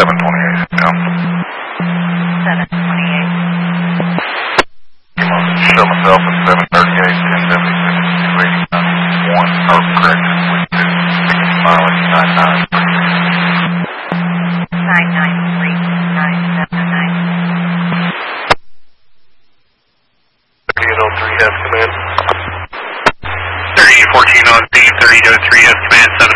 728 down. 728. Show myself at 738, 1070, 280, 1, or correction, please, 2, mileage 993. 3003 has command. 3014 on scene, 3003 has command, 7